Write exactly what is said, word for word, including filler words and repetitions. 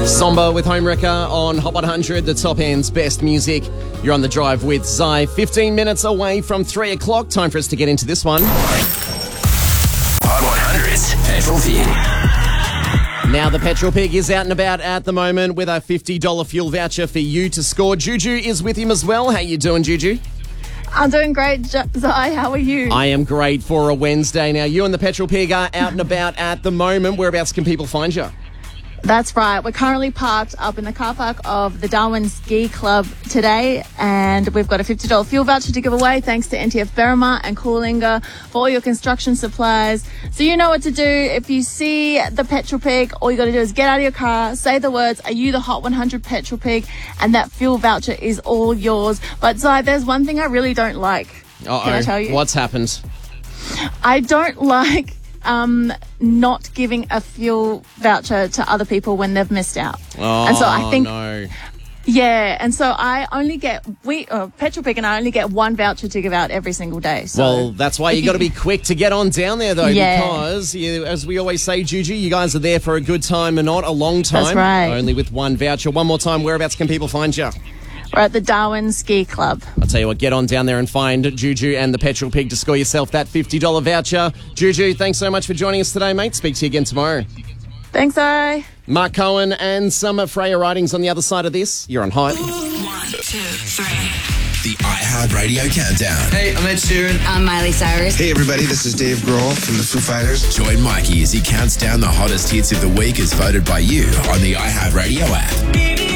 Somber with Homewrecker on Hot one hundred, the top end's best music. You're on the drive with Zai. fifteen minutes away from three o'clock. Time for us to get into this one. Hot one hundred's Petrol Pig. Now the Petrol Pig is out and about at the moment with a fifty dollars fuel voucher for you to score. Juju is with him as well. How you doing, Juju? I'm doing great, Zai. How are you? I am great for a Wednesday. Now, you and the Petrol Pig are out and about at the moment. Whereabouts can people find you? That's right. We're currently parked up in the car park of the Darwin Ski Club today, and we've got a fifty dollars fuel voucher to give away thanks to N T F Berrima and Coolinga for all your construction supplies. So you know what to do. If you see the Petrol Pig, all you got to do is get out of your car, say the words, "Are you the Hot one hundred Petrol Pig?" and that fuel voucher is all yours. But Zai, there's one thing I really don't like. Uh-oh. Can I tell you? What's happened? I don't like um, not giving a fuel voucher to other people when they've missed out. Oh, and so I think, no. yeah, and so I only get, we, uh, Petrol Pig and I only get one voucher to give out every single day. So Well, that's why you got to be quick to get on down there, though, Yeah. because, you, as we always say, Juju, you guys are there for a good time and not a long time. That's right. Only with one voucher. One more time, whereabouts can people find you? We're at the Darwin Ski Club. I'll tell you what, get on down there and find Juju and the Petrol Pig to score yourself that fifty dollars voucher. Juju, thanks so much for joining us today, mate. Speak to you again tomorrow. Thanks, Zai. Mark Cohen and some Freya Ridings on the other side of this. You're on Hype. One, two, three. The iHeartRadio Countdown. Hey, I'm Ed Sheeran. I'm Miley Cyrus. Hey everybody, this is Dave Grohl from the Foo Fighters. Join Mikey as he counts down the hottest hits of the week as voted by you on the iHeartRadio app.